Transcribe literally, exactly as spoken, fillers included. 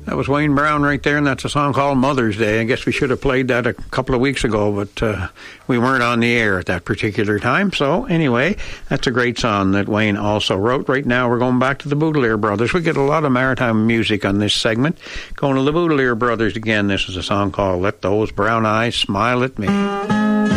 That was Wayne Brown right there, and that's a song called Mother's Day. I guess we should have played that a couple of weeks ago, but uh, we weren't on the air at that particular time. So anyway, that's a great song that Wayne also wrote. Right now we're going back to the Boudelier Brothers. We get a lot of maritime music on this segment. Going to the Boudelier Brothers again. This is a song called Let Those Brown Eyes Smile at Me.